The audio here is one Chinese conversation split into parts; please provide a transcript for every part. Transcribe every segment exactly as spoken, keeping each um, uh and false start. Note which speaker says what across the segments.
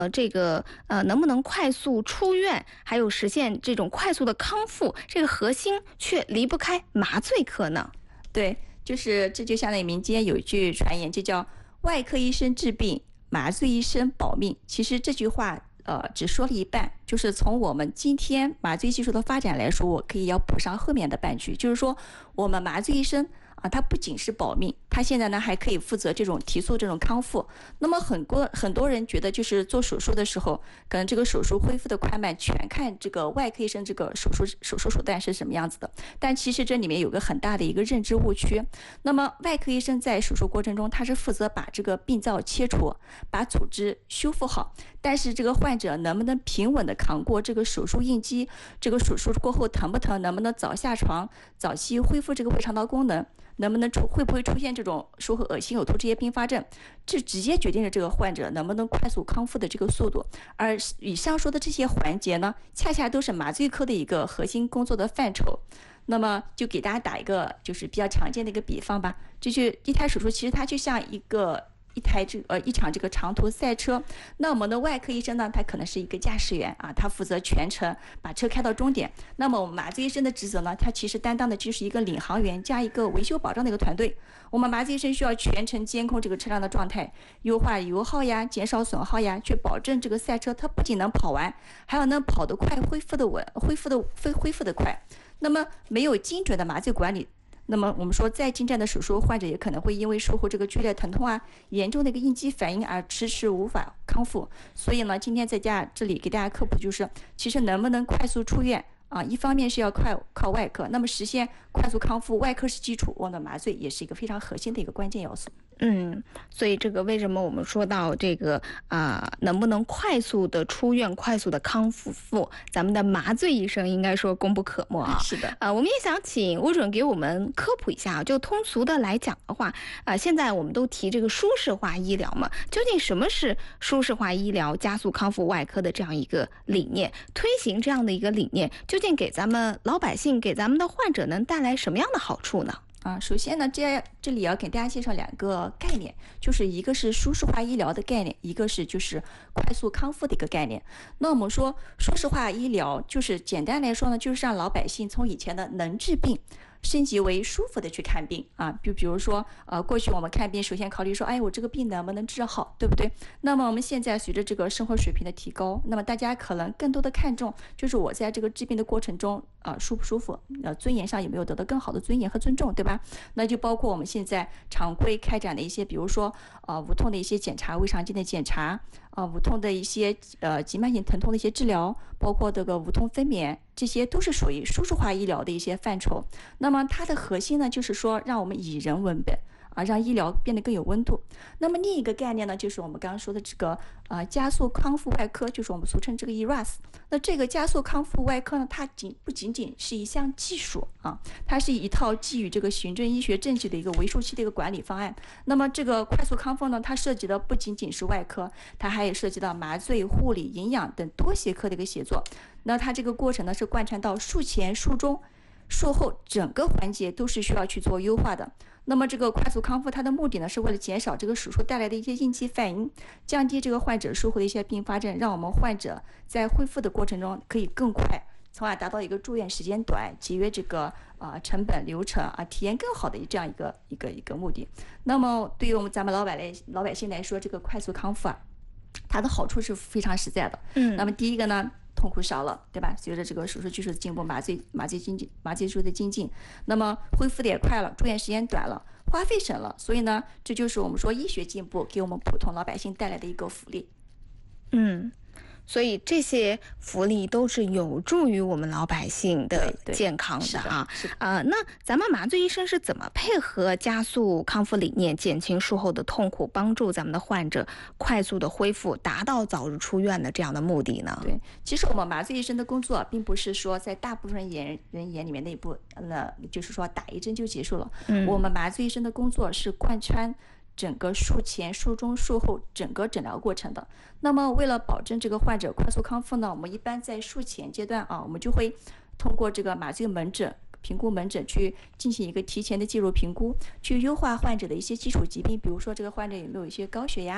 Speaker 1: 呃，这个呃，能不能快速出院，还有实现这种快速的康复，这个核心却离不开麻醉科呢？
Speaker 2: 对，就是这就相当于民间有一句传言，就叫外科医生治病，麻醉医生保命。其实这句话呃只说了一半，就是从我们今天麻醉技术的发展来说，我可以要补上后面的半句，就是说我们麻醉医生啊，他不仅是保命，他现在呢还可以负责这种提速、这种康复。那么很多很多人觉得，就是做手术的时候，可能这个手术恢复的快慢全看这个外科医生这个手术手术手段是什么样子的。但其实这里面有个很大的一个认知误区。那么外科医生在手术过程中，他是负责把这个病灶切除，把组织修复好。但是这个患者能不能平稳的扛过这个手术应激，这个手术过后疼不疼，能不能早下床，早期恢复这个胃肠道功能，能不能出会不会出现这种术后恶心呕吐这些并发症，这直接决定了这个患者能不能快速康复的这个速度。而以上说的这些环节呢，恰恰都是麻醉科的一个核心工作的范畴。那么就给大家打一个就是比较常见的一个比方吧，就是一台手术其实它就像一个一台这呃一场这个长途赛车。那我们的外科医生呢，他可能是一个驾驶员啊，他负责全程把车开到终点。那么我们麻醉医生的职责呢，他其实担当的就是一个领航员加一个维修保障的一个团队。我们麻醉医生需要全程监控这个车辆的状态，优化油耗呀，减少损耗呀，去保证这个赛车它不仅能跑完，还要能跑得快，恢复的稳，恢复的恢恢复的快。那么没有精准的麻醉管理，那么我们说再精湛的手术，患者也可能会因为术后这个剧烈疼痛啊，严重的一个应激反应而迟迟无法康复。所以呢，今天在家这里给大家科普，就是其实能不能快速出院啊，一方面是要快靠外科，那么实现快速康复，外科是基础，我们麻醉也是一个非常核心的一个关键要素。
Speaker 1: 嗯，所以这个为什么我们说到这个啊、呃，能不能快速的出院、快速的康复，咱们的麻醉医生应该说功不可没啊。
Speaker 2: 是的，
Speaker 1: 啊、呃，我们也想请吴准给我们科普一下，就通俗的来讲的话，啊、呃，现在我们都提这个舒适化医疗嘛，究竟什么是舒适化医疗、加速康复外科的这样一个理念？推行这样的一个理念，究竟给咱们老百姓、给咱们的患者能带来什么样的好处呢？
Speaker 2: 啊，首先呢，这这里要给大家介绍两个概念，就是一个是舒适化医疗的概念，一个是就是快速康复的一个概念。那我们说舒适化医疗，就是简单来说呢，就是让老百姓从以前的能治病升级为舒服的去看病啊，就比如说，呃，过去我们看病，首先考虑说，哎，我这个病能不能治好，对不对？那么我们现在随着这个生活水平的提高，那么大家可能更多的看重就是我在这个治病的过程中，呃，舒不舒服，呃，尊严上有没有得到更好的尊严和尊重，对吧？那就包括我们现在常规开展的一些，比如说，呃，无痛的一些检查，胃肠镜的检查。呃，无痛的一些呃急慢性疼痛的一些治疗，包括这个无痛分娩，这些都是属于舒适化医疗的一些范畴。那么它的核心呢，就是说让我们以人为本啊，让医疗变得更有温度。那么另一个概念呢，就是我们刚刚说的这个呃加速康复外科，就是我们俗称这个 E R A S。那这个加速康复外科呢，它仅不仅仅是一项技术啊，它是一套基于这个循证医学证据的一个为数期的一个管理方案。那么这个快速康复呢，它涉及的不仅仅是外科，它还有涉及到麻醉、护理、营养等多学科的一个协作。那它这个过程呢，是贯穿到术前、术中、术后整个环节都是需要去做优化的。那么这个快速康复它的目的呢，是为了减少这个手术带来的一些应激反应，降低这个患者术后的一些并发症，让我们患者在恢复的过程中可以更快，从而达到一个住院时间短、节约这个啊、呃、成本流程啊，体验更好的这样一个一个一个目的。那么对于我们咱们老百来老百姓来说，这个快速康复啊，它的好处是非常实在的。
Speaker 1: 嗯，
Speaker 2: 那么第一个呢，痛苦少了，对吧？随着这个手术技术的进步，麻醉麻醉经济麻醉技术的精进，那么恢复的也快了，住院时间短了，花费省了，所以呢，这就是我们说医学进步给我们普通老百姓带来的一个福利。
Speaker 1: 嗯。所以这些福利都是有助于我们老百姓的健康的啊。呃，那咱们麻醉医生是怎么配合加速康复理念，减轻术后的痛苦，帮助咱们的患者快速的恢复，达到早日出院的这样的目的呢？
Speaker 2: 对，其实我们麻醉医生的工作并不是说在大部分人人眼里面那一步，那就是说打一针就结束了。
Speaker 1: 嗯，
Speaker 2: 我们麻醉医生的工作是贯穿整个术前、术中、术后整个诊疗过程的。那么为了保证这个患者快速康复呢，我们一般在术前阶段啊，我们就会通过这个麻醉门诊、评估门诊去进行一个提前的介入评估，去优化患者的一些基础疾病，比如说这个患者有没有一些高血压、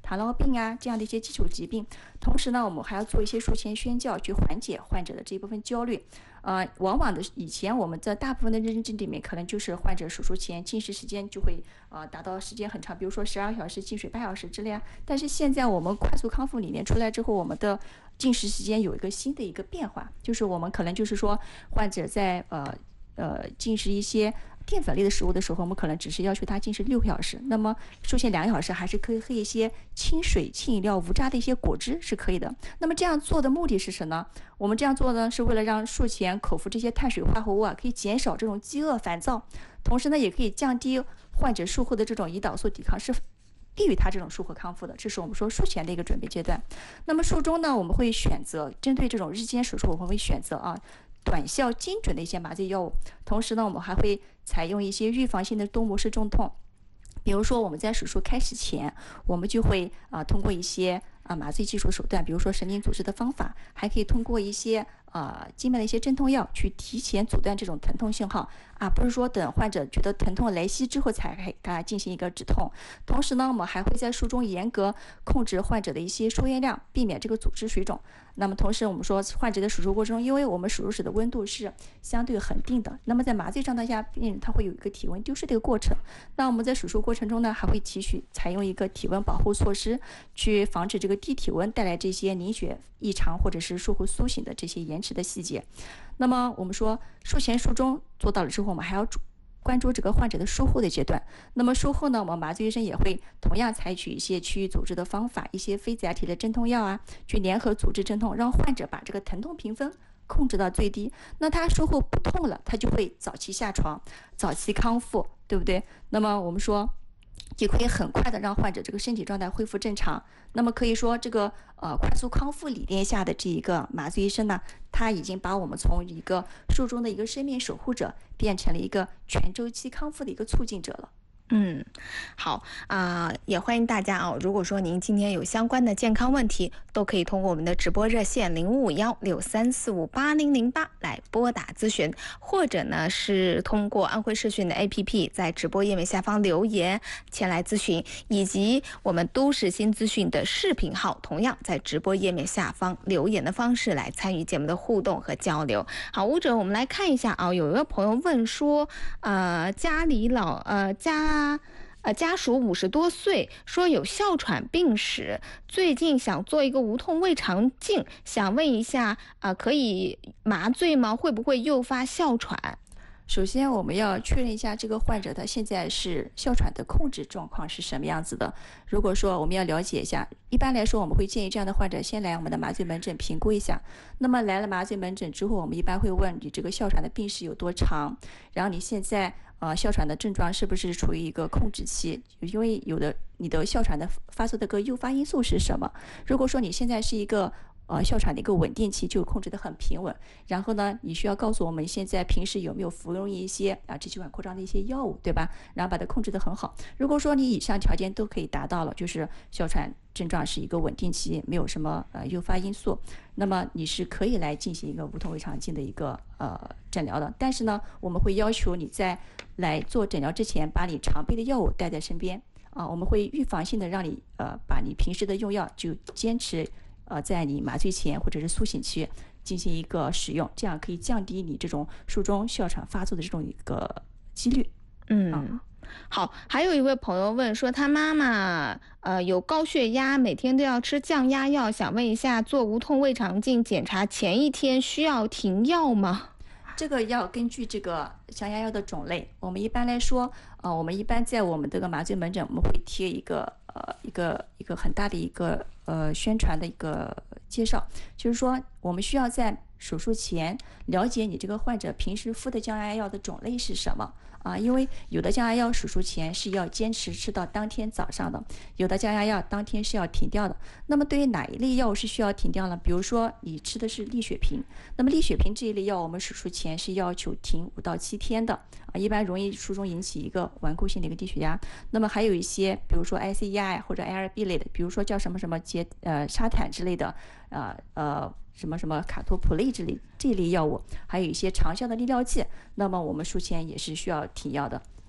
Speaker 2: 糖尿病啊这样的一些基础疾病。同时呢，我们还要做一些术前宣教，去缓解患者的这一部分焦虑。呃，往往的以前我们在大部分的认知里面，可能就是患者手术前进食时间就会呃达到时间很长，比如说十二小时、进水八小时之类啊。但是现在我们快速康复理念出来之后，我们的进食时间有一个新的一个变化，就是我们可能就是说患者在呃呃进食一些淀粉类的食物的时候，我们可能只是要求他进食六个小时，那么术前两个小时还是可以喝一些清水、清饮料、无渣的一些果汁是可以的。那么这样做的目的是什么呢？我们这样做呢，是为了让术前口服这些碳水化合物啊，可以减少这种饥饿、烦躁，同时呢，也可以降低患者术后的这种胰岛素抵抗，是利于他这种术后康复的。这是我们说术前的一个准备阶段。那么术中呢，我们会选择针对这种日间手术，我们会选择啊短效精准的一些麻醉药物，同时呢，我们还会采用一些预防性的多模式镇痛。比如说我们在手术开始前，我们就会啊、呃、通过一些啊麻醉技术手段，比如说神经组织的方法，还可以通过一些啊静脉的一些镇痛药去提前阻断这种疼痛信号啊，不是说等患者觉得疼痛来袭之后才给他进行一个止痛。同时呢，我们还会在术中严格控制患者的一些输液量，避免这个组织水肿。那么同时我们说患者的手术过程中，因为我们手术室的温度是相对恒定的，那么在麻醉状态下，病人他会有一个体温丢失的一个过程。那我们在手术过程中呢，还会提取采用一个体温保护措施，去防止这个低体温带来这些凝血异常或者是术后苏醒的这些延迟的细节。那么我们说术前术中做到了之后，我们还要关注这个患者的术后的阶段。那么术后呢，我们麻醉医生也会同样采取一些区域组织的方法，一些非甾体的镇痛药啊，去联合组织镇痛，让患者把这个疼痛评分控制到最低。那他术后不痛了，他就会早期下床，早期康复，对不对？那么我们说也可以很快的让患者这个身体状态恢复正常。那么可以说这个呃快速康复理念下的这一个麻醉医生呢，他已经把我们从一个术中的一个生命守护者变成了一个全周期康复的一个促进者了。
Speaker 1: 嗯，好啊、呃，也欢迎大家啊。如果说您今天有相关的健康问题，都可以通过我们的直播热线零五五幺六三四五八零零八来拨打咨询，或者呢是通过安徽视讯的 A P P 在直播页面下方留言前来咨询，以及我们都市新资讯的视频号，同样在直播页面下方留言的方式来参与节目的互动和交流。好，吴者，我们来看一下啊，有一位朋友问说，呃，家里老呃家。呃，家属五十多岁，说有哮喘病史，最近想做一个无痛胃肠镜，想问一下，呃，可以麻醉吗？会不会诱发哮喘？
Speaker 2: 首先我们要确认一下这个患者他现在是哮喘的控制状况是什么样子的。如果说我们要了解一下，一般来说我们会建议这样的患者先来我们的麻醉门诊评估一下。那么来了麻醉门诊之后，我们一般会问你这个哮喘的病史有多长，然后你现在呃哮喘的症状是不是处于一个控制期，因为有的你的哮喘的发作的个诱发因素是什么。如果说你现在是一个呃，哮喘的一个稳定期就控制得很平稳，然后呢，你需要告诉我们现在平时有没有服用一些啊支气管扩张的一些药物，对吧？然后把它控制得很好。如果说你以上条件都可以达到了，就是哮喘症状是一个稳定期，没有什么呃诱发因素，那么你是可以来进行一个无痛胃肠镜的一个呃诊疗的。但是呢，我们会要求你在来做诊疗之前，把你常备的药物带在身边啊，我们会预防性的让你呃把你平时的用药就坚持。呃，在你麻醉前或者是苏醒期进行一个使用，这样可以降低你这种术中哮喘发作的这种一个几率。
Speaker 1: 嗯，
Speaker 2: 啊、
Speaker 1: 好，还有一位朋友问说，他妈妈呃有高血压，每天都要吃降压药，想问一下，做无痛胃肠镜检查前一天需要停药吗？
Speaker 2: 这个要根据这个降压药的种类，我们一般来说，呃，我们一般在我们这个麻醉门诊，我们会贴一个呃一个一个很大的一个呃宣传的一个介绍，就是说我们需要在手术前了解你这个患者平时服的降压药的种类是什么啊，因为有的降压药手术前是要坚持吃到当天早上的，有的降压药当天是要停掉的。那么对于哪一类药物是需要停掉呢？比如说你吃的是利血平，那么利血平这一类药我们手术前是要求停五到七天的啊，一般容易术中引起一个顽固性的一个低血压。那么还有一些比如说 I C E I 或者 A R B 类的，比如说叫什么什么捷呃沙坦之类的呃呃什么什么卡托普类之类这类药物，还有一些长效的利尿剂，那么我们术前也是需要停药的。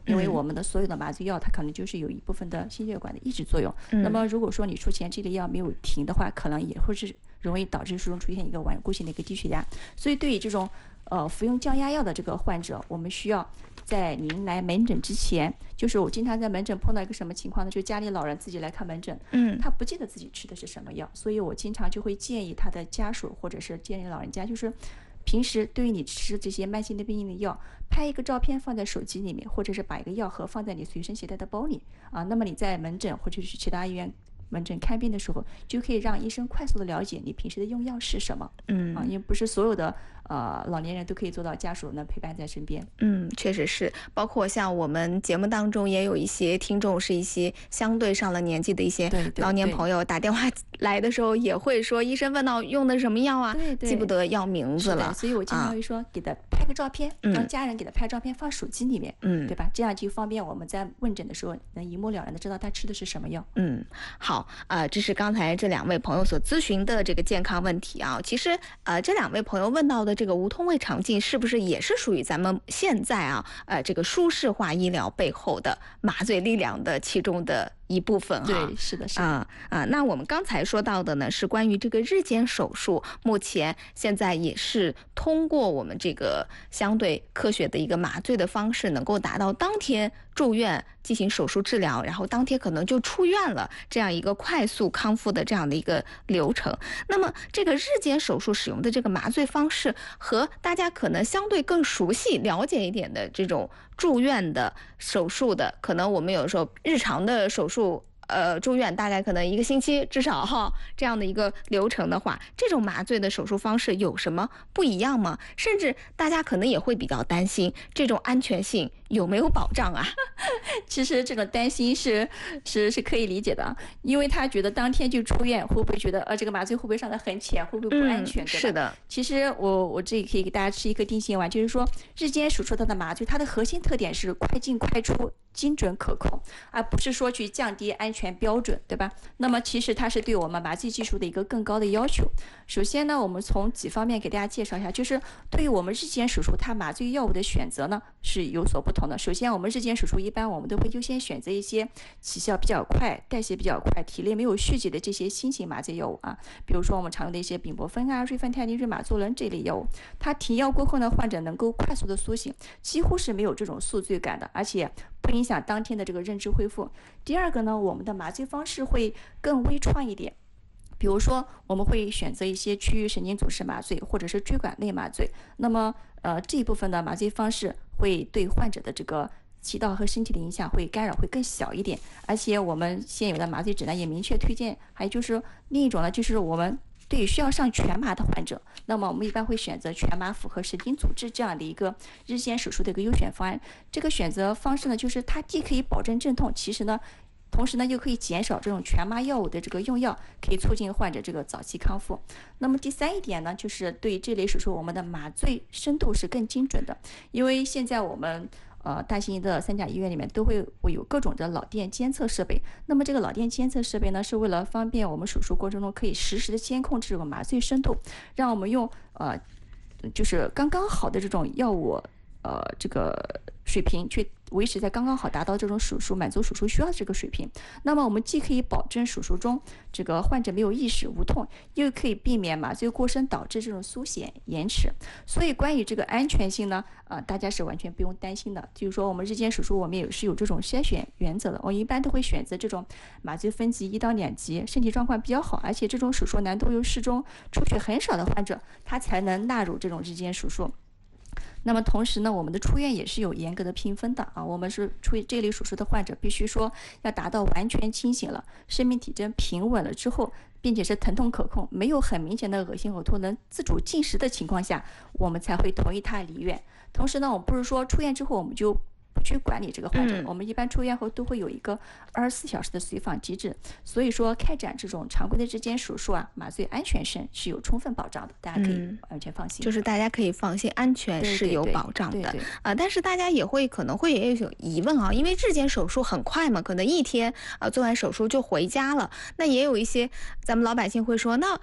Speaker 2: 因为我们的所有的麻醉药它可能就是有一部分的心血管的抑制作用。
Speaker 1: 嗯、
Speaker 2: 那么如果说你术前这类药没有停的话，可能也会是容易导致术中出现一个顽固性的一个低血压。所以对于这种呃服用降压药的这个患者，我们需要在您来门诊之前，就是我经常在门诊碰到一个什么情况呢？就是家里老人自己来看门诊，
Speaker 1: 嗯，
Speaker 2: 他不记得自己吃的是什么药，所以我经常就会建议他的家属或者是建议老人家，就是平时对于你吃这些慢性的病的药，拍一个照片放在手机里面，或者是把一个药盒放在你随身携带的包里啊。那么你在门诊或者是其他医院门诊看病的时候，就可以让医生快速的了解你平时的用药是什么。
Speaker 1: 嗯
Speaker 2: 啊，因为不是所有的呃老年人都可以做到家属呢陪伴在身边。
Speaker 1: 嗯，确实是，包括像我们节目当中也有一些听众是一些相对上了年纪的一些老年朋友，打电话来的时候也会说，医生问到用的什么药啊，
Speaker 2: 对对，
Speaker 1: 记不得药名字了。
Speaker 2: 所以我经常会说，啊、给他拍个照片，让家人给他拍照片放手机里面，
Speaker 1: 嗯，
Speaker 2: 对吧？这样就方便我们在问诊的时候能一目了然的知道他吃的是什么药。
Speaker 1: 嗯，好啊、呃，这是刚才这两位朋友所咨询的这个健康问题啊。其实呃，这两位朋友问到的这个无痛胃肠镜，是不是也是属于咱们现在啊呃这个舒适化医疗背后的麻醉力量的其中的一部分哈？
Speaker 2: 对，是的，是的。
Speaker 1: 啊啊，那我们刚才说到的呢，是关于这个日间手术，目前现在也是通过我们这个相对科学的一个麻醉的方式，能够达到当天住院进行手术治疗，然后当天可能就出院了，这样一个快速康复的这样的一个流程。那么这个日间手术使用的这个麻醉方式，和大家可能相对更熟悉了解一点的这种住院的手术的，可能我们有时候日常的手术呃，住院大概可能一个星期至少哈，这样的一个流程的话，这种麻醉的手术方式有什么不一样吗？甚至大家可能也会比较担心这种安全性有没有保障啊？
Speaker 2: 其实这种担心是是是可以理解的，因为他觉得当天就出院，会不会觉得呃这个麻醉会不会上得很浅，会不会不安全？
Speaker 1: 嗯、
Speaker 2: 对吧？
Speaker 1: 是的。
Speaker 2: 其实我我这里可以给大家吃一颗定心丸，就是说日间手术它的麻醉，它的核心特点是快进快出，精准可控，而不是说去降低安全标准，对吧？那么其实它是对我们麻醉技术的一个更高的要求。首先呢，我们从几方面给大家介绍一下，就是对于我们日间手术，它麻醉药物的选择呢是有所不同的。首先，我们日间手术一般我们都会优先选择一些起效比较快、代谢比较快、体内没有血迹的这些新型麻醉药物啊，比如说我们常用的一些丙泊酚啊、瑞芬泰林、瑞马唑仑这类药物，它停药过后呢，患者能够快速的苏醒，几乎是没有这种宿醉感的，而且不影响当天的这个认知恢复。第二个呢，我们的麻醉方式会更微创一点。比如说，我们会选择一些区域神经阻塞麻醉，或者是椎管内麻醉。那么，呃，这一部分的麻醉方式会对患者的这个气道和身体的影响会干扰会更小一点。而且，我们现有的麻醉指南也明确推荐，还有就是另一种呢，就是我们对于需要上全麻的患者，那么我们一般会选择全麻符合神经阻滞这样的一个日间手术的一个优选方案。这个选择方式呢，就是它既可以保证镇痛，其实呢。同时呢，又可以减少这种全麻药物的这个用药，可以促进患者这个早期康复。那么第三一点呢，就是对这类手术，我们的麻醉深度是更精准的，因为现在我们呃大型的三甲医院里面都会会有各种的脑电监测设备。那么这个脑电监测设备呢，是为了方便我们手术过程中可以实时的监控这种麻醉深度，让我们用呃就是刚刚好的这种药物呃这个水平去维持在刚刚好达到这种手术满足手术需要的这个水平。那么我们既可以保证手术中这个患者没有意识无痛，又可以避免麻醉过深导致这种苏醒延迟。所以关于这个安全性呢，呃，大家是完全不用担心的。就是说我们日间手术我们也是有这种筛选原则的，我一般都会选择这种麻醉分级一到两级，身体状况比较好，而且这种手术难度又适中，出血很少的患者，他才能纳入这种日间手术。那么同时呢，我们的出院也是有严格的评分的啊。我们是出这类手术的患者，必须说要达到完全清醒了，生命体征平稳了之后，并且是疼痛可控，没有很明显的恶心呕吐，能自主进食的情况下，我们才会同意他离院。同时呢，我们不是说出院之后我们就不去管理这个患者、嗯、我们一般出院后都会有一个二十四小时的随访机制，所以说开展这种常规的日间手术啊，麻醉安全性是有充分保障的，大家可以完全放心、嗯、
Speaker 1: 就是大家可以放心，安全是有保障的。啊、呃，但是大家也会可能会也有疑问啊，因为日间手术很快嘛，可能一天啊、呃、做完手术就回家了，那也有一些咱们老百姓会说，那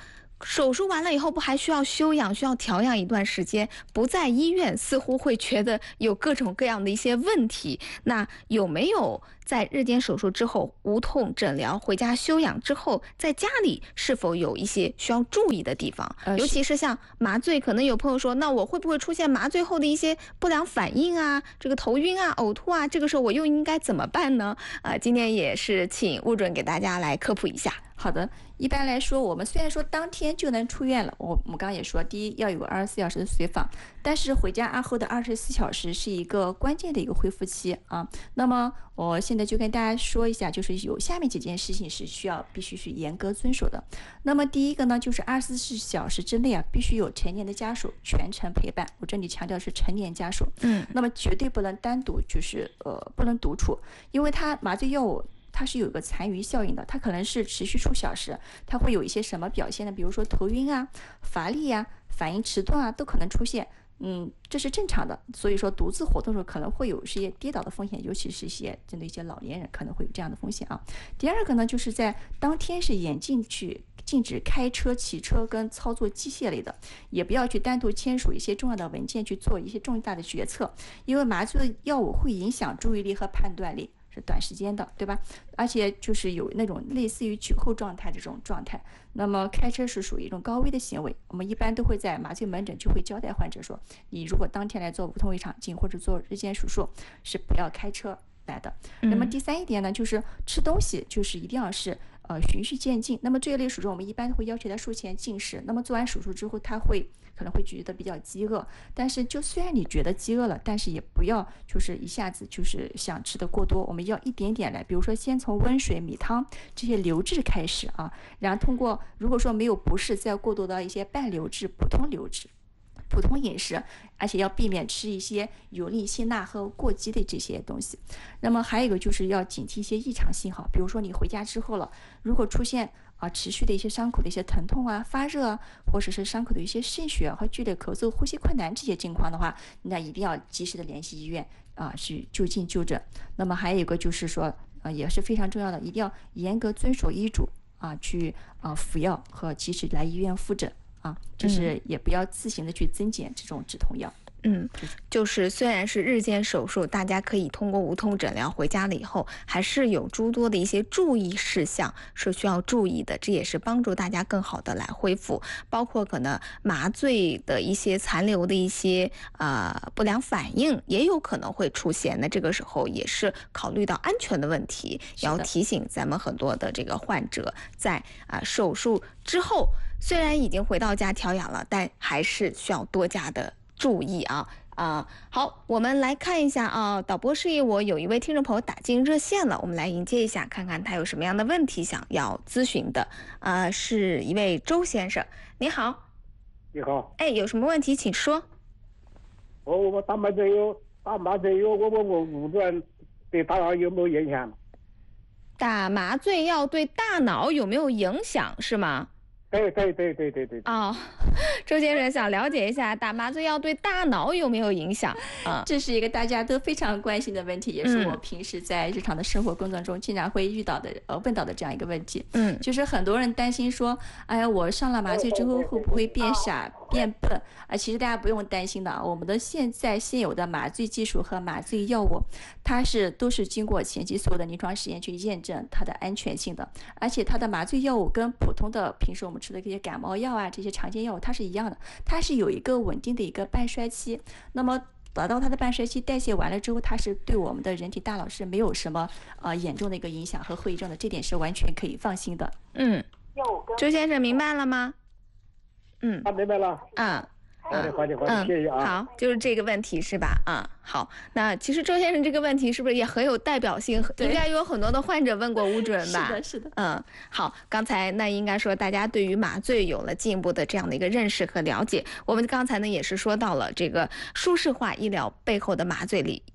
Speaker 1: 手术完了以后，不还需要休养、需要调养一段时间？不在医院，似乎会觉得有各种各样的一些问题。那有没有在日间手术之后无痛诊疗、回家休养之后，在家里是否有一些需要注意的地方？
Speaker 2: 呃、
Speaker 1: 尤其是像麻醉，可能有朋友说，那我会不会出现麻醉后的一些不良反应啊？这个头晕啊、呕吐啊，这个时候我又应该怎么办呢？啊、呃，今天也是请吴准给大家来科普一下。
Speaker 2: 好的，一般来说，我们虽然说当天就能出院了，我我们刚刚也说，第一要有个二十四小时的随访，但是回家安后的二十四小时是一个关键的一个恢复期啊。那么我现在就跟大家说一下，就是有下面几件事情是需要必须是严格遵守的。那么第一个呢，就是二十四小时之内啊，必须有成年的家属全程陪伴。我这里强调是成年家属，
Speaker 1: 嗯，
Speaker 2: 那么绝对不能单独，就是呃不能独处，因为它麻醉药物。它是有个残余效应的，它可能是持续数小时，它会有一些什么表现呢？比如说头晕啊、乏力啊、反应迟钝啊，都可能出现。嗯，这是正常的。所以说，独自活动的时候可能会有一些跌倒的风险，尤其是一些针对一些老年人可能会有这样的风险啊。第二个呢，就是在当天是严禁去禁止开车、骑车跟操作机械类的，也不要去单独签署一些重要的文件去做一些重大的决策，因为麻醉的药物会影响注意力和判断力。是短时间的，对吧？而且就是有那种类似于酒后状态这种状态。那么开车是属于一种高危的行为，我们一般都会在麻醉门诊就会交代患者说，你如果当天来做无痛胃肠镜或者做日间手术，是不要开车来的。
Speaker 1: 嗯、
Speaker 2: 那么第三一点呢，就是吃东西就是一定要是呃循序渐进。那么这一类手术我们一般会要求他术前进食，那么做完手术之后他会可能会觉得比较饥饿，但是就虽然你觉得饥饿了，但是也不要就是一下子就是想吃的过多，我们要一点点来，比如说先从温水、米汤这些流质开始啊，然后通过如果说没有不适，再过渡到一些半流质、普通流质。普通饮食，而且要避免吃一些油腻、辛辣和过激的这些东西。那么还有一个就是要警惕一些异常信号，比如说你回家之后了，如果出现啊持续的一些伤口的一些疼痛啊、发热啊，或者是伤口的一些渗血和剧烈咳嗽、呼吸困难这些情况的话，那一定要及时的联系医院啊去就近就诊。那么还有一个就是说，呃也是非常重要的，一定要严格遵守医嘱啊，去啊服药和及时来医院复诊。啊，就是也不要自行的去增减这种止痛药。
Speaker 1: 嗯，就是虽然是日间手术，大家可以通过无痛诊疗回家了以后，还是有诸多的一些注意事项是需要注意的，这也是帮助大家更好的来恢复，包括可能麻醉的一些残留的一些呃不良反应也有可能会出现，那这个时候也是考虑到安全的问题，要提醒咱们很多的这个患者在啊、呃、手术之后，虽然已经回到家调养了，但还是需要多加的注意啊啊、呃！好，我们来看一下啊，导播示意我有一位听众朋友打进热线了，我们来迎接一下，看看他有什么样的问题想要咨询的。啊、呃，是一位周先生，你好。
Speaker 3: 你好。
Speaker 1: 哎，有什么问题请说。
Speaker 3: 我我打麻醉药，打麻醉药，我我我误诊对大脑有没有影响？
Speaker 1: 打麻醉药对大脑有没有影响是吗？
Speaker 3: 对对对对对对。
Speaker 1: 哦，周先生想了解一下打麻醉药对大脑有没有影响啊？
Speaker 2: 这是一个大家都非常关心的问题，也是我平时在日常的生活工作中经常会遇到的呃问到的这样一个问题。
Speaker 1: 嗯，
Speaker 2: 就是很多人担心说，哎呀，我上了麻醉之后会不会变傻、变笨啊？其实大家不用担心的啊，我们的现在现有的麻醉技术和麻醉药物，它是都是经过前期所有的临床实验去验证它的安全性的，而且它的麻醉药物跟普通的平时我们吃的这些感冒药啊，这些常见药物它是一样的，它是有一个稳定的一个半衰期。那么达到它的半衰期代谢完了之后，它是对我们的人体大脑是没有什么呃严重的一个影响和后遗症的，这点是完全可以放心的。
Speaker 1: 嗯，周先生明白了吗？嗯，
Speaker 3: 啊，明白了。
Speaker 1: 嗯。
Speaker 3: 好的，好的，好的，谢谢啊。
Speaker 1: 好，就是这个问题是吧？啊、嗯，好，那其实周先生这个问题是不是也很有代表性？应该有很多的患者问过吴主任吧？
Speaker 2: 是的，是的。
Speaker 1: 嗯，好，刚才那应该说大家对于麻醉有了进一步的这样的一个认识和了解。我们刚才呢也是说到了这个舒适化医疗背后的麻醉理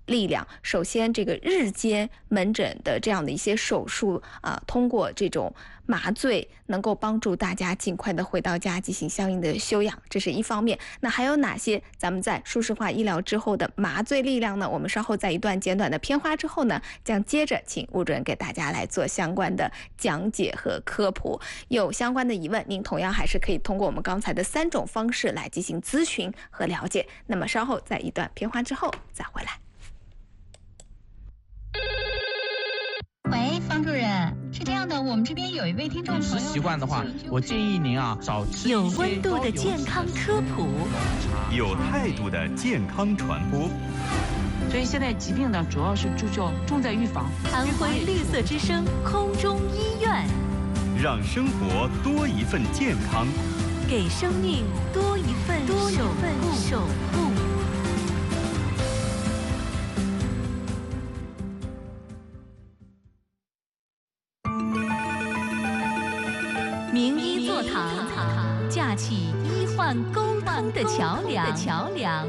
Speaker 1: 力量。首先，这个日间门诊的这样的一些手术啊、呃，通过这种麻醉能够帮助大家尽快的回到家进行相应的休养，这是一方面。那还有哪些咱们在舒适化医疗之后的麻醉力量呢？我们稍后在一段简短的片花之后呢，将接着请吴主任给大家来做相关的讲解和科普。有相关的疑问，您同样还是可以通过我们刚才的三种方式来进行咨询和了解。那么稍后在一段片花之后再回来。
Speaker 4: 喂，方主任，是这样的，我们这边有一位听众朋友，
Speaker 5: 饮食习惯的话，我建议您啊少吃
Speaker 6: 有温度的健康科普，
Speaker 7: 有态度的健康传播。
Speaker 8: 所以现在疾病呢，主要是注重重在预防。
Speaker 6: 安徽绿色之声空中医院，
Speaker 7: 让生活多一份健康，
Speaker 6: 给生命多一份多一份守护。名医座堂，架起医患沟通的桥梁。桥梁。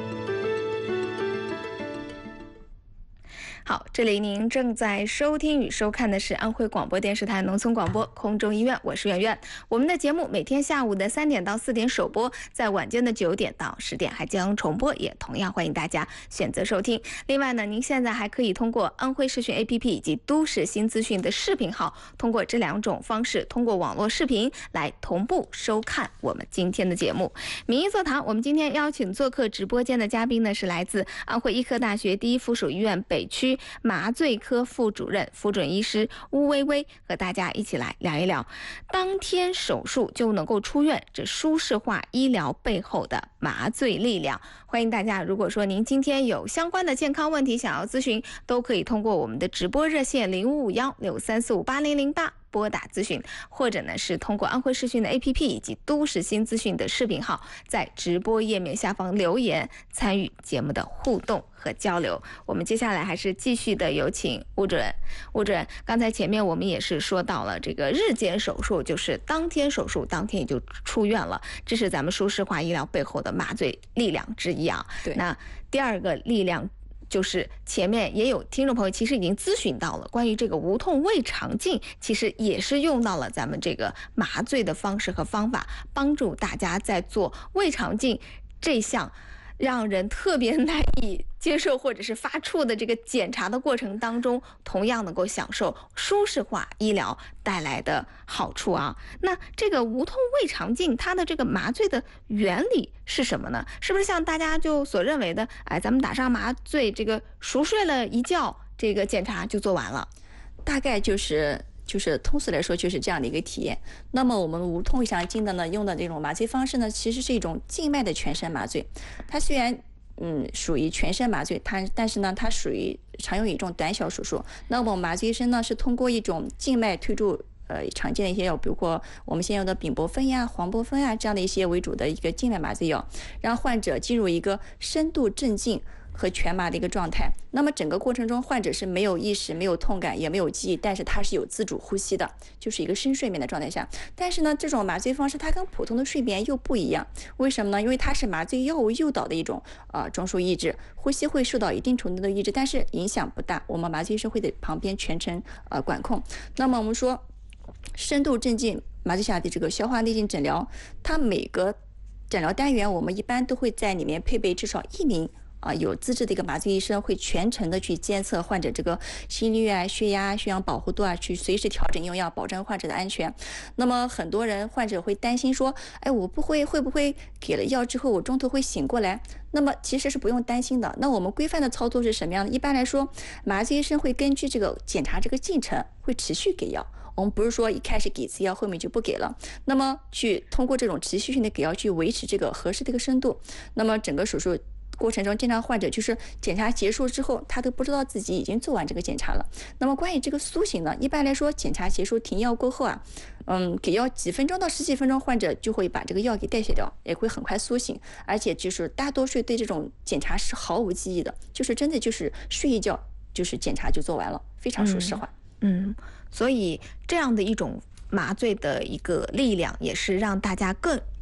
Speaker 1: 好，这里您正在收听与收看的是安徽广播电视台农村广播空中医院，我是圆圆。我们的节目每天下午的三点到四点首播，在晚间的九点到十点还将重播，也同样欢迎大家选择收听。另外呢，您现在还可以通过安徽视讯 A P P 以及都市新资讯的视频号，通过这两种方式，通过网络视频来同步收看我们今天的节目。名医座堂，我们今天邀请做客直播间的嘉宾呢，是来自安徽医科大学第一附属医院北区麻醉科副主任、副准医师邬薇薇，和大家一起来聊一聊当天手术就能够出院，这舒适化医疗背后的麻醉力量。欢迎大家，如果说您今天有相关的健康问题想要咨询，都可以通过我们的直播热线零五五幺六三四五八零零八拨打咨询，或者呢是通过安徽视讯的 A P P 以及都市新资讯的视频号，在直播页面下方留言参与节目的互动和交流。我们接下来还是继续的有请吴主任。吴主任，刚才前面我们也是说到了这个日间手术，就是当天手术当天也就出院了，这是咱们舒适化医疗背后的麻醉力量之一啊。
Speaker 2: 对，
Speaker 1: 那第二个力量就是前面也有听众朋友其实已经咨询到了关于这个无痛胃肠镜，其实也是用到了咱们这个麻醉的方式和方法，帮助大家在做胃肠镜这项让人特别难以接受或者是发怵的这个检查的过程当中，同样能够享受舒适化医疗带来的好处啊。那这个无痛胃肠镜它的这个麻醉的原理是什么呢？是不是像大家就所认为的，哎，咱们打上麻醉，这个熟睡了一觉，这个检查就做完了？
Speaker 2: 大概就是就是通俗来说就是这样的一个体验。那么我们无痛胃肠镜的呢，用的这种麻醉方式呢，其实是一种静脉的全身麻醉。它虽然嗯属于全身麻醉，它但是呢它属于常用于一种短小手术。那么麻醉医生呢是通过一种静脉推注呃常见的一些药，比如说我们现有的丙泊酚呀、黄泊酚啊这样的一些为主的一个静脉麻醉药，让患者进入一个深度镇静和全麻的一个状态。那么整个过程中，患者是没有意识、没有痛感，也没有记忆，但是他是有自主呼吸的，就是一个深睡眠的状态下。但是呢，这种麻醉方式它跟普通的睡眠又不一样，为什么呢？因为它是麻醉药物诱导的一种呃中枢抑制，呼吸会受到一定程度的抑制，但是影响不大。我们麻醉医生会在旁边全程呃管控。那么我们说，深度镇静麻醉下的这个消化内镜诊疗，它每个诊疗单元我们一般都会在里面配备至少一名啊，有资质的一个麻醉医生，会全程的去监测患者这个心率啊、血压、血氧饱和度啊，去随时调整用药，保证患者的安全。那么很多人患者会担心说，哎，我不会会不会给了药之后我中途会醒过来？那么其实是不用担心的。那我们规范的操作是什么样的？一般来说，麻醉医生会根据这个检查这个进程，会持续给药。我们不是说一开始给一次药，后面就不给了。那么去通过这种持续性的给药，去维持这个合适的一个深度。那么整个手术过程中，经常患者就是检查结束之后，他都不知道自己已经做完这个检查了。那么关于这个苏醒呢，一般来说，检查结束停药过后啊，嗯，给药几分钟到十几分钟，患者就会把这个药给代谢掉，也会很快苏醒。而且就是大多数对这种检查是毫无记忆的，就是真的就是睡一觉，就是检查就做完了，非常舒适化。
Speaker 1: 嗯，嗯，所以这样的一种麻醉的一个力量，也是让大家更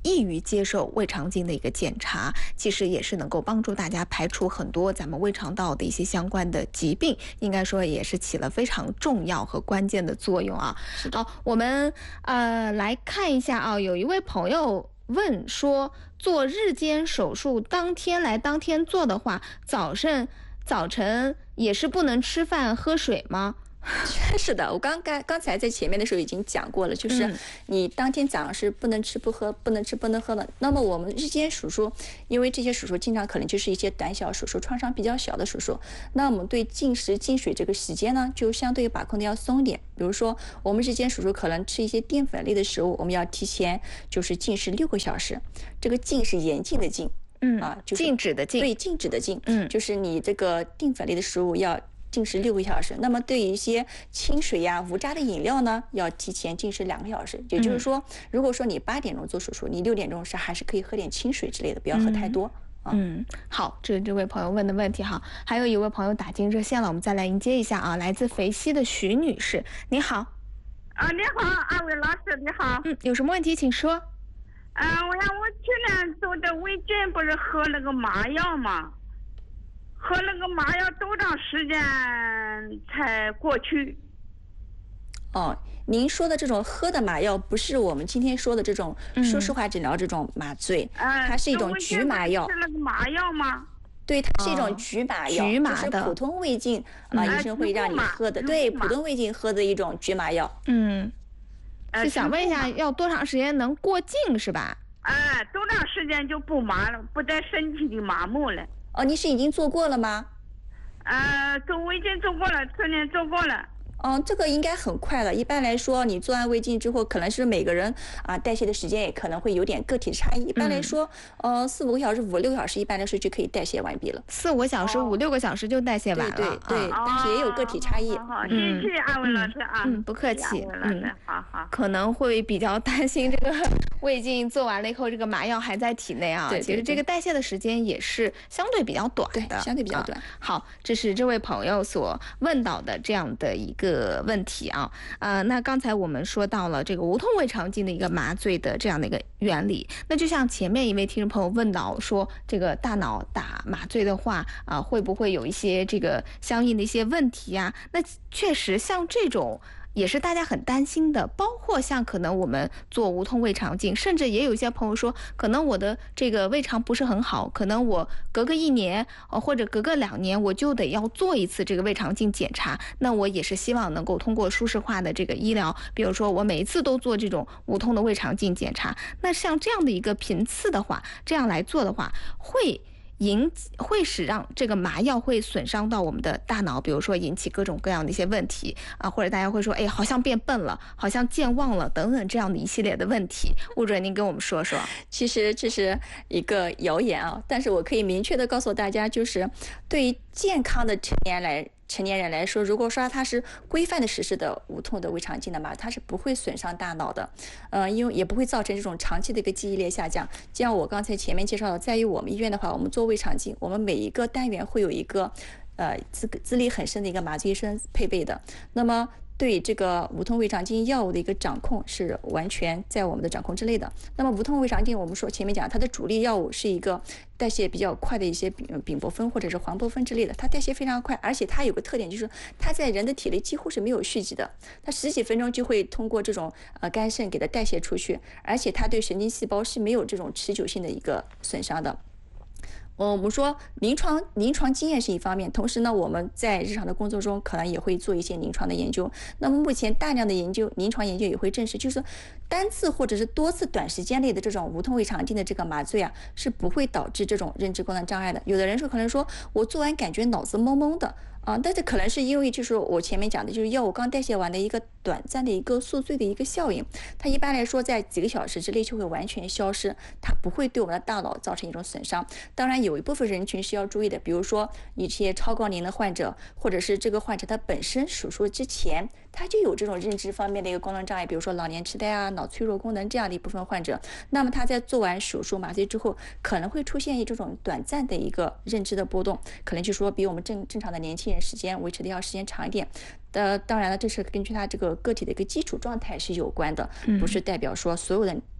Speaker 1: 易于接受胃肠镜的一个检查，其实也是能够帮助大家排除很多咱们胃肠道的一些相关的疾病，应该说也是起了非常重要和关键的作用啊。好，我们呃来看一下啊，有一位朋友问说，做日间手术当天来当天做的话，早晨早晨也是不能吃饭喝水吗？
Speaker 2: 是的，我刚刚刚才在前面的时候已经讲过了，就是你当天早上是不能吃不喝，不能吃不能喝的。那么我们日间手术，因为这些手术经常可能就是一些短小手术，创伤比较小的手术，那我们对进食进水这个时间呢，就相对把控的要松一点。比如说我们日间手术可能吃一些淀粉类的食物，我们要提前就是禁食六个小时。这个禁是严禁的禁，
Speaker 1: 嗯
Speaker 2: 啊，就是
Speaker 1: 禁止的禁，
Speaker 2: 对，禁止的禁，
Speaker 1: 嗯，
Speaker 2: 就是你这个淀粉类的食物要禁食六个小时，那么对于一些清水呀、无渣的饮料呢，要提前禁食两个小时。也就是说，如果说你八点钟做手术，你六点钟是还是可以喝点清水之类的，不要喝太多。
Speaker 1: 嗯，嗯好，这是这位朋友问的问题哈。还有一位朋友打进热线了，我们再来迎接一下啊，来自肥西的徐女士，你好。
Speaker 9: 啊，你好，二位老师，你好。
Speaker 1: 嗯，有什么问题请说。
Speaker 9: 嗯、呃，我想我去年做的胃镜不是喝那个麻药吗？喝那个麻药多长时间才过去？
Speaker 2: 哦，您说的这种喝的麻药不是我们今天说的这种舒适化诊疗这种麻醉，
Speaker 9: 嗯、
Speaker 2: 它是一种局麻药。
Speaker 9: 是那个麻药吗？
Speaker 2: 对，它是一种局麻药，
Speaker 1: 局麻的，
Speaker 2: 就是普通胃镜啊，医生会让你喝的。对，普通胃镜喝的一种局麻药。
Speaker 1: 嗯，是想问一下，要多长时间能过境是吧？
Speaker 9: 哎，多长时间就不麻了，不带身体的麻木了。
Speaker 2: 哦，你是已经做过了吗？
Speaker 9: 呃，做胃镜做过了，去年做过了。
Speaker 2: 嗯，这个应该很快了。一般来说，你做完胃镜之后，可能是每个人啊代谢的时间也可能会有点个体的差异。一般来说，嗯、呃，四五个小时、五六个小时，一般来说就可以代谢完毕了。
Speaker 1: 四五个小时、五六个小时就代谢完了。
Speaker 2: 对对对，
Speaker 9: 啊、
Speaker 2: 但是也有个体差异。
Speaker 9: 好，好好谢谢二位老师啊。
Speaker 1: 嗯，不客气。
Speaker 9: 嗯，好好。
Speaker 1: 可能会比较担心这个胃镜做完了以后，这个麻药还在体内啊。
Speaker 2: 对，
Speaker 1: 其实这个代谢的时间也是相对比较短的，
Speaker 2: 相对比较短、
Speaker 1: 啊。好，这是这位朋友所问到的这样的一个问题啊。啊，呃，那刚才我们说到了这个无痛胃肠镜的一个麻醉的这样的一个原理，那就像前面一位听众朋友问到说，这个大脑打麻醉的话，啊、呃，会不会有一些这个相应的一些问题呀、啊？那确实像这种。也是大家很担心的，包括像可能我们做无痛胃肠镜，甚至也有一些朋友说，可能我的这个胃肠不是很好，可能我隔个一年，呃或者隔个两年，我就得要做一次这个胃肠镜检查。那我也是希望能够通过舒适化的这个医疗，比如说我每一次都做这种无痛的胃肠镜检查。那像这样的一个频次的话，这样来做的话，会。引会使让这个麻药会损伤到我们的大脑，比如说引起各种各样的一些问题啊，或者大家会说，哎，好像变笨了，好像健忘了等等这样的一系列的问题。吴主任，您跟我们说说。
Speaker 2: 其实这是一个谣言啊，但是我可以明确的告诉大家，就是对于健康的成年来。成年人来说，如果说他是规范的实施的无痛的胃肠镜的嘛，它是不会损伤大脑的，呃，因为也不会造成这种长期的一个记忆力下降。就像我刚才前面介绍的，在于我们医院的话，我们做胃肠镜，我们每一个单元会有一个呃资资历很深的一个麻醉医生配备的，那么。对这个无痛胃肠镜药物的一个掌控是完全在我们的掌控之内的。那么无痛胃肠镜，我们说前面讲它的主力药物是一个代谢比较快的一些丙丙泊酚或者是黄泊酚之类的，它代谢非常快，而且它有个特点就是它在人的体内几乎是没有蓄积的，它十几分钟就会通过这种呃肝肾给它代谢出去，而且它对神经细胞是没有这种持久性的一个损伤的。我们说临床临床经验是一方面，同时呢，我们在日常的工作中可能也会做一些临床的研究。那么目前大量的研究，临床研究也会证实，就是单次或者是多次短时间内的这种无痛胃肠镜的这个麻醉啊，是不会导致这种认知功能障碍的。有的人说可能说我做完感觉脑子懵懵的。啊，但是可能是因为就是我前面讲的，就是药物刚代谢完的一个短暂的一个宿醉的一个效应，它一般来说在几个小时之内就会完全消失，它不会对我们的大脑造成一种损伤。当然，有一部分人群是要注意的，比如说一些超高龄的患者，或者是这个患者他本身手术之前他就有这种认知方面的一个功能障碍，比如说老年痴呆啊、脑脆弱功能这样的一部分患者，那么他在做完手术麻醉之后，可能会出现一这种短暂的一个认知的波动，可能就说比我们正正常的年轻人时间维持的要时间长一点。呃，当然了，这是根据他这个个体的一个基础状态是有关的，不是代表说所有的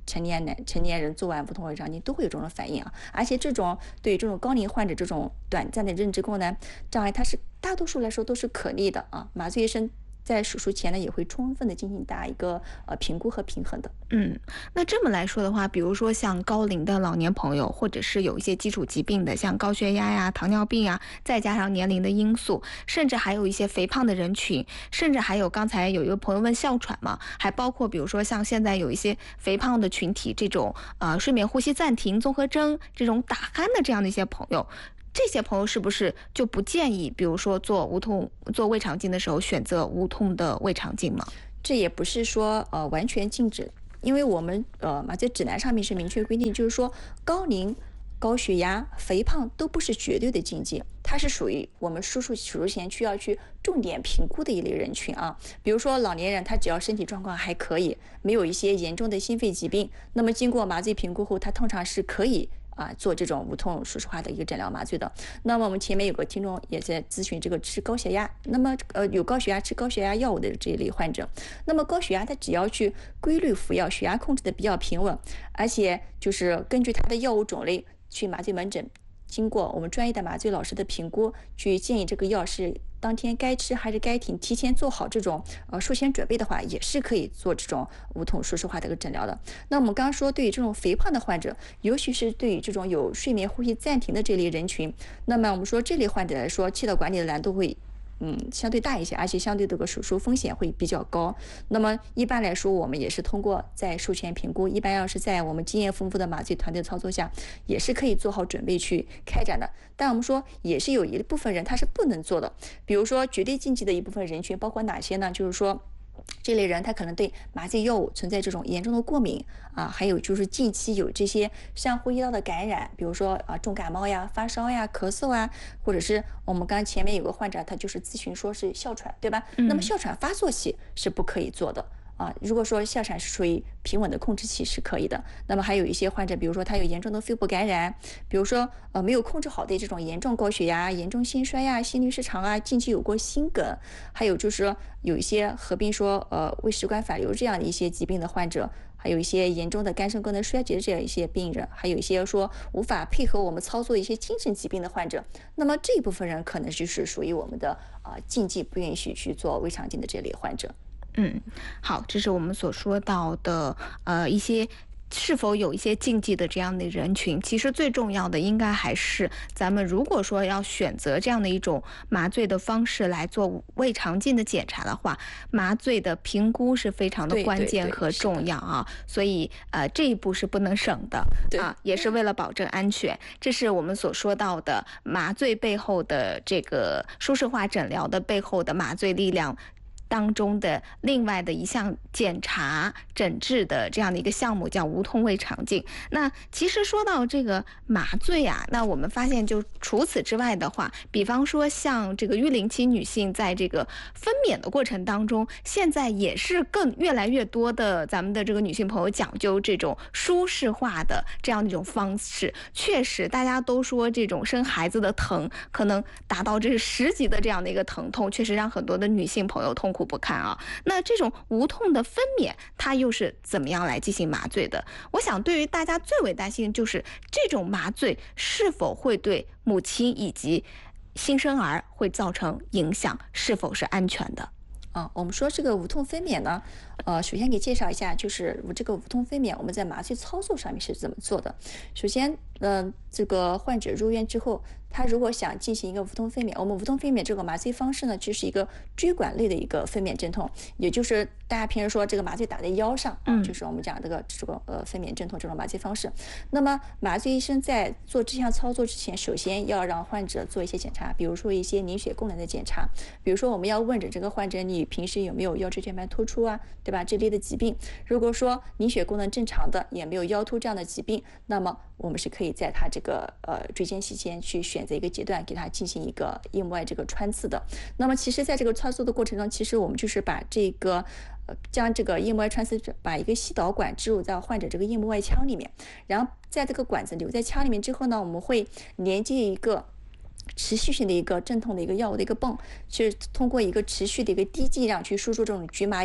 Speaker 2: 成年男成年人做完无痛胃肠镜都会有这种反应啊，而且这种对于这种高龄患者这种短暂的认知功能障碍，它是大多数来说都是可逆的啊。麻醉医生在手术前呢，也会充分的进行大一个呃评估和平衡的。
Speaker 1: 嗯，那这么来说的话，比如说像高龄的老年朋友，或者是有一些基础疾病的，像高血压呀、糖尿病呀，再加上年龄的因素，甚至还有一些肥胖的人群，甚至还有刚才有一个朋友问哮喘嘛，还包括比如说像现在有一些肥胖的群体，这种呃睡眠呼吸暂停综合征这种打鼾的这样的一些朋友。这些朋友是不是就不建议，比如说做无痛做胃肠镜的时候选择无痛的胃肠镜吗？
Speaker 2: 这也不是说呃完全禁止，因为我们呃麻醉指南上面是明确规定，就是说高龄、高血压、肥胖都不是绝对的禁忌，它是属于我们手术手术前需要去重点评估的一类人群啊。比如说老年人，他只要身体状况还可以，没有一些严重的心肺疾病，那么经过麻醉评估后，他通常是可以。啊，做这种无痛手术化的一个诊疗麻醉的。那么我们前面有个听众也在咨询这个吃高血压，那么呃有高血压吃高血压药物的这一类患者，那么高血压他只要去规律服药，血压控制的比较平稳，而且就是根据他的药物种类去麻醉门诊，经过我们专业的麻醉老师的评估，去建议这个药是当天该吃还是该停，提前做好这种呃术前准备的话，也是可以做这种无痛手术化的一个诊疗的。那我们刚刚说，对于这种肥胖的患者，尤其是对于这种有睡眠呼吸暂停的这类人群，那么我们说这类患者来说，气道管理的难度会嗯，相对大一些，而且相对这个手术风险会比较高。那么一般来说，我们也是通过在术前评估，一般要是在我们经验丰富的麻醉团队操作下，也是可以做好准备去开展的。但我们说，也是有一部分人他是不能做的，比如说绝对禁忌的一部分人群，包括哪些呢？就是说。这类人他可能对麻醉药物存在这种严重的过敏啊，还有就是近期有这些上呼吸道的感染，比如说啊重感冒呀、发烧呀、咳嗽啊，或者是我们刚刚前面有个患者他就是咨询说是哮喘，对吧？嗯、那么哮喘发作期是不可以做的。啊，如果说哮喘是属于平稳的控制期是可以的，那么还有一些患者，比如说他有严重的肺部感染，比如说呃没有控制好的这种严重高血压、严重心衰呀、心律失常啊，近期有过心梗，还有就是说有一些合并说呃胃食管反流这样的一些疾病的患者，还有一些严重的肝肾功能衰竭这样一些病人，还有一些说无法配合我们操作一些精神疾病的患者，那么这一部分人可能就是属于我们的啊、呃、禁忌不允许去做胃肠镜的这类患者。
Speaker 1: 嗯，好，这是我们所说到的呃一些是否有一些禁忌的这样的人群。其实最重要的应该还是咱们如果说要选择这样的一种麻醉的方式来做胃肠镜的检查的话，麻醉的评估是非常的关键和重要啊，所以呃这一步是不能省的啊，也是为了保证安全。这是我们所说到的麻醉背后的这个舒适化诊疗的背后的麻醉力量当中的另外的一项检查诊治的这样的一个项目叫无痛胃肠镜。那其实说到这个麻醉啊，那我们发现就除此之外的话，比方说像这个育龄期女性在这个分娩的过程当中，现在也是更越来越多的咱们的这个女性朋友讲究这种舒适化的这样的一种方式。确实大家都说这种生孩子的疼可能达到这十级的这样的一个疼痛，确实让很多的女性朋友痛苦不堪啊。那这种无痛的分娩它又是怎么样来进行麻醉的？我想对于大家最为担心就是这种麻醉是否会对母亲以及新生儿会造成影响，是否是安全的？
Speaker 2: 啊，我们说这个无痛分娩呢，呃，首先给介绍一下，就是这个无痛分娩我们在麻醉操作上面是怎么做的。首先，嗯、呃，这个患者入院之后，他如果想进行一个无痛分娩，我们无痛分娩这个麻醉方式呢，就是一个椎管类的一个分娩镇痛，也就是大家平时说这个麻醉打在腰上，啊，就是我们讲这个这个呃分娩镇痛这种麻醉方式。那么麻醉医生在做这项操作之前，首先要让患者做一些检查，比如说一些凝血功能的检查，比如说我们要问诊这个患者你平时有没有腰椎间盘突出啊，对吧？这类的疾病，如果说凝血功能正常的，也没有腰突这样的疾病，那么我们是可以在他这个呃椎间期间去选择一个阶段给他进行一个硬膜外这个穿刺的。那么其实在这个操作的过程中，其实我们就是把这个呃将这个硬膜外穿刺把一个吸导管植入在患者这个硬膜外腔里面，然后在这个管子留在腔里面之后呢，我们会连接一个持续性的一个镇痛的一个药物的一个泵，去通过一个持续的一个低剂量去输出这种局麻药，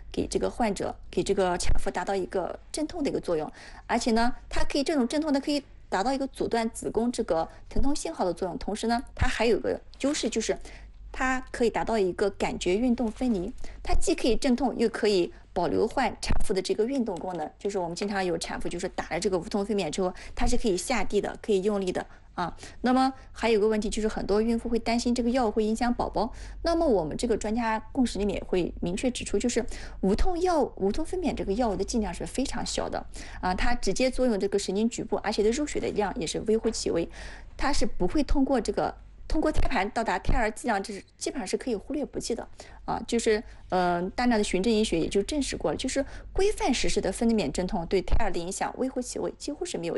Speaker 2: 给这个患者给这个产妇达到一个镇痛的一个作用，而且呢，它可以这种镇痛的可以达到一个阻断子宫这个疼痛信号的作用，同时呢，它还有个优势就是它可以达到一个感觉运动分离，它既可以镇痛，又可以保留患产妇的这个运动功能。就是我们经常有产妇就是打了这个无痛分娩之后，它是可以下地的，可以用力的啊。那么还有个问题就是很多孕妇会担心这个药物会影响宝宝，那么我们这个专家共识里面会明确指出，就是无痛药无痛分娩这个药物的剂量是非常小的啊，它直接作用这个神经局部，而且的入血的量也是微乎其微，它是不会通过这个。通过胎盘到达胎儿剂量，这是基本上是可以忽略不计的啊。就是嗯、呃，大量的循证医学也就证实过了，就是规范实施的分娩镇痛对胎儿的影响微乎其微，几乎是没有。